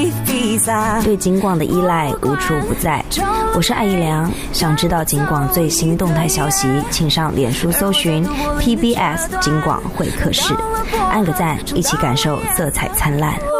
对警广的依赖无处不在。我是艾怡良，想知道警广最新动态消息，请上脸书搜寻 PBS 警广会客室，按个赞，一起感受色彩灿烂。